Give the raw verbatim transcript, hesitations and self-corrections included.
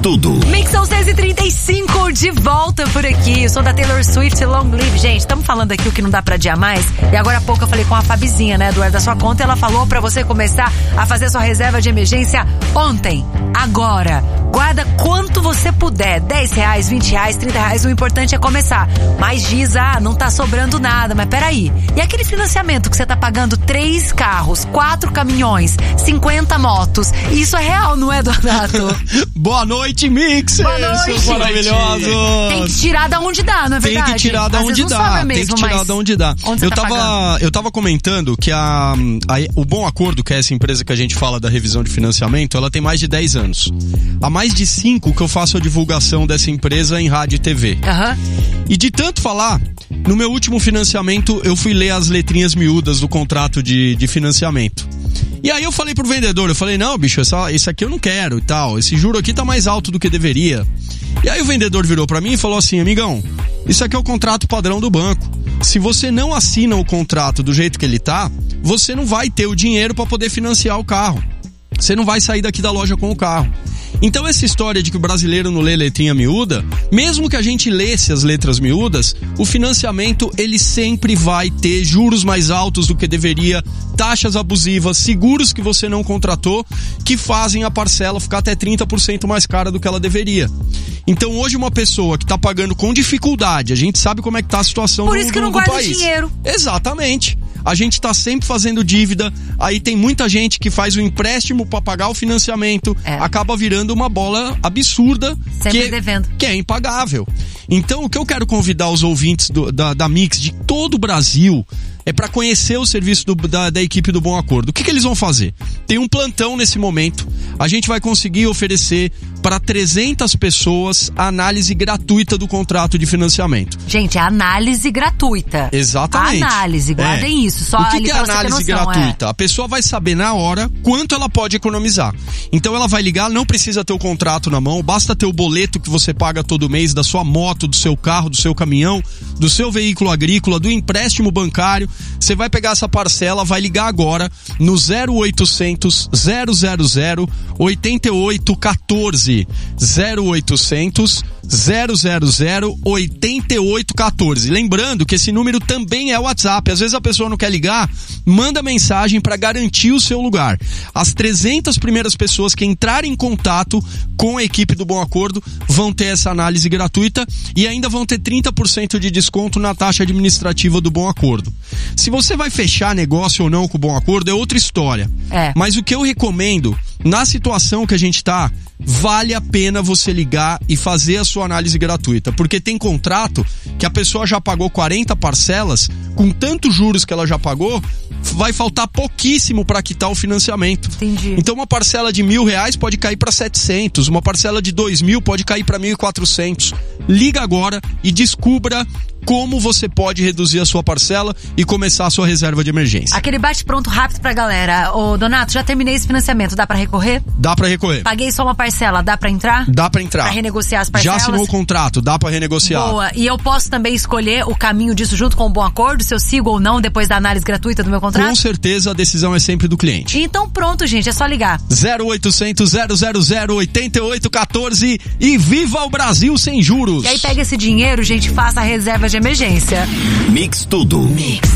Tudo. Mix são seis e trinta e cinco, de volta por aqui. Eu sou da Taylor Swift, Long Live. Gente, estamos falando aqui o que não dá pra adiar mais. E agora há pouco eu falei com a Fabizinha, né, Eduardo, da sua conta. E ela falou pra você começar a fazer sua reserva de emergência ontem, agora. Guarda quanto você puder, dez reais, vinte reais, trinta reais, o importante é começar. Mas diz, ah, não tá sobrando nada, mas peraí. E aquele financiamento que você tá pagando três carros, quatro caminhões, cinquenta motos, isso é real, não é, Donato? Boa noite, Mix! Boa noite! Maravilhosos! Tem que tirar da onde dá, não é verdade? Tem que tirar da onde dá, tem que tirar da onde dá. Onde eu, tá tava, pagando? eu tava comentando que a, a, o Bom Acordo, que é essa empresa que a gente fala da revisão de financiamento, ela tem mais de dez anos. Há mais de cinco que eu faço a divulgação dessa empresa em rádio e T V. Uhum. E de tanto falar, no meu último financiamento, eu fui ler as letrinhas miúdas do contrato de, de financiamento. E aí eu falei pro vendedor, eu falei, não, bicho, essa, esse aqui eu não quero e tal, esse juro aqui tá mais alto do que deveria. E aí o vendedor virou pra mim e falou assim, amigão, isso aqui é o contrato padrão do banco. Se você não assina o contrato do jeito que ele tá, você não vai ter o dinheiro pra poder financiar o carro. Você não vai sair daqui da loja com o carro. Então essa história de que o brasileiro não lê letrinha miúda, mesmo que a gente lesse as letras miúdas, o financiamento ele sempre vai ter juros mais altos do que deveria, taxas abusivas, seguros que você não contratou, que fazem a parcela ficar até trinta por cento mais cara do que ela deveria. Então hoje uma pessoa que está pagando com dificuldade, a gente sabe como é que tá a situação do, Por isso que do, não do guarda país. dinheiro. Exatamente. A gente tá sempre fazendo dívida, aí tem muita gente que faz o empréstimo para pagar o financiamento, é. acaba virando uma bola absurda, sempre que, devendo. que é impagável. Então o que eu quero convidar os ouvintes do, da, da Mix de todo o Brasil é para conhecer o serviço do, da, da equipe do Bom Acordo. O que, que eles vão fazer? Tem um plantão nesse momento, a gente vai conseguir oferecer para trezentas pessoas a análise gratuita do contrato de financiamento. Gente, é análise gratuita. Exatamente. Análise, guardem é. isso. Só o que, ali que é pra você ter análise noção, gratuita? É. A pessoa vai saber na hora quanto ela pode economizar. Então ela vai ligar, não precisa ter o contrato na mão, basta ter o boleto que você paga todo mês da sua moto, do seu carro, do seu caminhão, do seu veículo agrícola, do empréstimo bancário. Você vai pegar essa parcela, vai ligar agora no zero oitocentos, zero zero zero, oito oito um quatro. zero oitocentos, zero zero zero, oito oito um quatro. Lembrando que esse número também é o WhatsApp. Às vezes a pessoa não quer ligar, manda mensagem para garantir o seu lugar. As trezentas primeiras pessoas que entrarem em contato com a equipe do Bom Acordo vão ter essa análise gratuita e ainda vão ter trinta por cento de desconto na taxa administrativa do Bom Acordo. Se você vai fechar negócio ou não com o Bom Acordo é outra história. É. Mas o que eu recomendo, na situação que a gente tá, vale a pena você ligar e fazer a sua análise gratuita, porque tem contrato que a pessoa já pagou quarenta parcelas, com tantos juros que ela já pagou, vai faltar pouquíssimo para quitar o financiamento. Entendi. Então uma parcela de mil reais pode cair para setecentos, uma parcela de dois mil pode cair para mil e quatrocentos. Liga agora e descubra como você pode reduzir a sua parcela e começar a sua reserva de emergência. Aquele bate-pronto rápido pra galera. Ô, Donato, já terminei esse financiamento, dá pra recorrer? Dá pra recorrer. Paguei só uma parcela, dá pra entrar? Dá pra entrar. Pra renegociar as parcelas? Já assinou o contrato, dá pra renegociar. Boa. E eu posso também escolher o caminho disso junto com o Bom Acordo, se eu sigo ou não depois da análise gratuita do meu contrato? Com certeza a decisão é sempre do cliente. Então pronto, gente, é só ligar. zero oitocentos, zero zero zero, oito oito um quatro e viva o Brasil sem juros. E aí pega esse dinheiro, gente, faça a reserva de emergência. Mix Tudo. Mix.